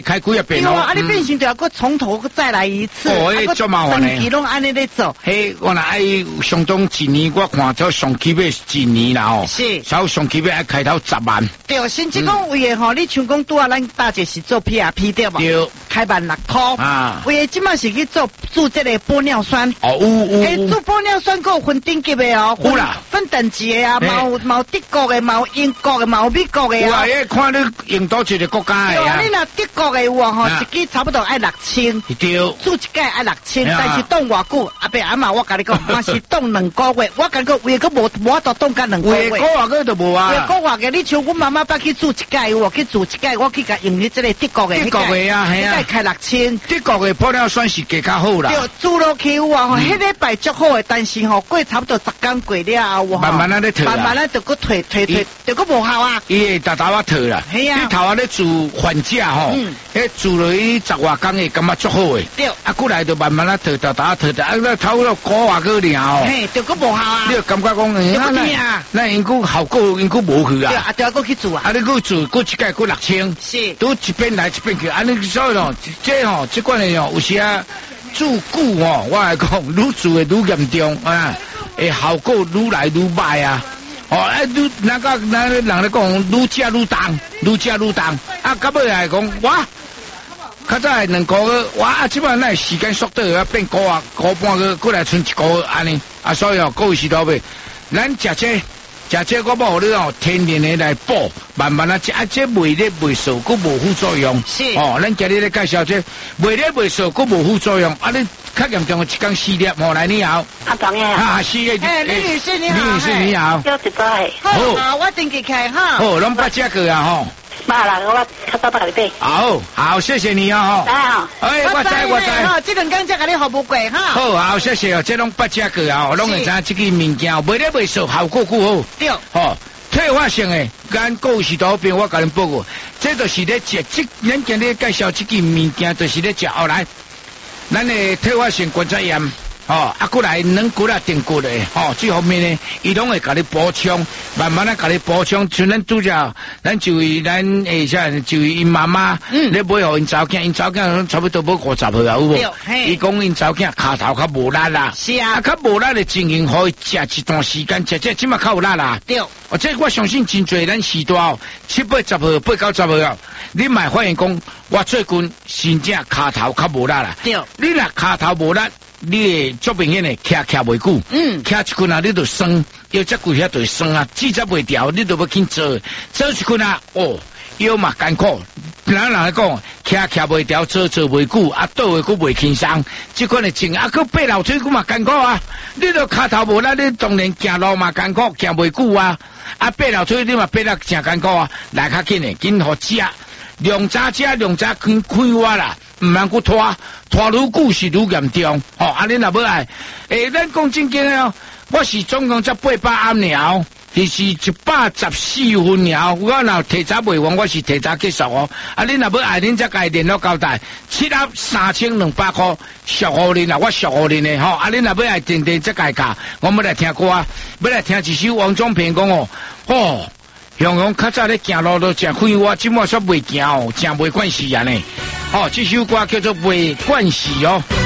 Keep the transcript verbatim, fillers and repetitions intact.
开几啊遍哦。啊，你变成就要搁从头再来一次。 哦，迄足麻烦嘞。 长期拢安尼咧做。 嘿，我若爱上中一年，我看做上起码一年啦哦。 是。 稍上起码爱开头十万。 对，甚至讲为个吼，你像讲拄啊，咱大姐是做 P R P 对无？ 对。 开万六箍。啊。为个即马是去做做这个玻尿酸。 哦，有有。 诶，做玻尿酸有分等级的哦。 有啦。 分等级的啊，毛毛德国的，毛英国的，毛美国的啊。 有啊，迄看你用倒一个国家的啊。 对啊，你若德国的有啊吼，一支差不多爱六千。 对。 做一届爱六千，但是冻偌久？阿伯阿妈，我甲你讲，我是冻两个月，我感觉为个无无法度冻甲两个月。 为个外个都无啊。 为个外个，你像我妈妈捌去做一届有去做一届，我去甲用你这个德国的。 德国的啊，系啊。 一届开六千。 德国的玻尿酸是价较好啦。 对，做落去有啊吼，迄礼拜足好的，但是吼过差不多十天过了后， 慢慢啊咧退。 慢慢啊，就搁退退退，就搁无效啊！ 伊会达达啊退啦， 系啊！ 你头啊咧做缓价吼，迄做落去十外工诶，感觉足好诶。 对， 啊，过来就慢慢啊退，达达啊退，啊，那头了古外个尔哦。 嘿，就搁无效啊！ 你感觉讲，那那因故效果因故无去啊。 对啊，就要搁去做啊！ 啊，你搁做，搁一届搁六千， 是， 都一边来一边去，啊，你所以咯，这吼，这款诶吼，有时啊做久吼，我来讲，愈做诶愈严重啊，诶，效果愈来愈歹啊。哦，哎，愈那个那人咧讲，愈食愈重，愈食愈重。啊，到尾来讲，哇，较早系两个月，哇，即摆那时间缩短啊，变个啊，个半个，过来剩一个月安尼。啊，所以哦，各位是到尾，咱食这食这我无你哦，天然的来补，慢慢啊食，啊这袂咧袂熟，佮无副作用。 是。 哦，咱今日咧介绍这袂咧袂熟，佮无副作用。啊，你较严重的一缸四粒，哦，来你好。 阿长诶。 啊，是诶。 哎，李女士你好。 李女士你好。 要一摆。 好，好，我登记开哈。 好，拢八只个啊吼。 妈啦，我较早八个礼拜。 好，好，谢谢你啊吼。 啊。 哎，我知我知。 哈，这两工才甲你服务过哈。 好，好，谢谢哦，这拢八只个啊，拢会知这个物件，袂咧袂熟，效果够好。 对。 吼。退化性诶，咱故事图片我甲恁报告，这就是咧食，即咱今日介绍这件物件，就是咧食。后来，咱诶退化性关节炎，哦，啊，过来软骨啊、定骨诶，哦，这方面呢，伊拢会甲你补充，慢慢啊甲你补充。像咱拄则，咱就为咱诶啥，就为因妈妈，嗯，咧买互因查某囝，因查某囝差不多要五十岁啊，有无？伊讲因查某囝骹头较无力啦， 是啊， 啊，较无力的情形，可以食一段时间，食这即马较有力啦。 对。 哦，这我相信真侪咱时代哦，七八十岁、八九十岁哦，你莫发现讲，我最近真正骹头较无力啦。 对， 你若骹頭無力，你會足明顯的徛徛袂久，嗯，徛一困啊，你就酸，腰脊骨遐就會酸啊，指責袂掉，你就要去做，做一困啊，哦，腰嘛艱苦。咱人來講，徛徛袂掉，做做袂久，啊，倒位佫袂輕鬆，即款的症啊，佫爬樓梯佫嘛艱苦啊，你著骹頭無力，你當然行路嘛艱苦，行袂久啊。啊，爬樓梯你嘛爬得真艱苦啊，來較緊誒，緊互食，量早食，量早開開挖啦，毋通佫拖，拖愈久是愈嚴重。吼、哦，啊，你若要愛，誒，咱講正經哦，我是總共才八百暗了，就是一百十四分了。我若提早賣完，我是提早結束哦。啊，你若要愛，恁才該聯絡交代，七盒三千兩百塊，屬互恁啊，我屬互恁的吼。啊，恁若要愛，定定才該價。我要來聽歌啊，要來聽一首王宗平講哦，哦。向向較早咧行路都真快活，即滿煞袂行哦，真袂慣勢啊呢。哦，這首歌叫做《袂慣勢》哦。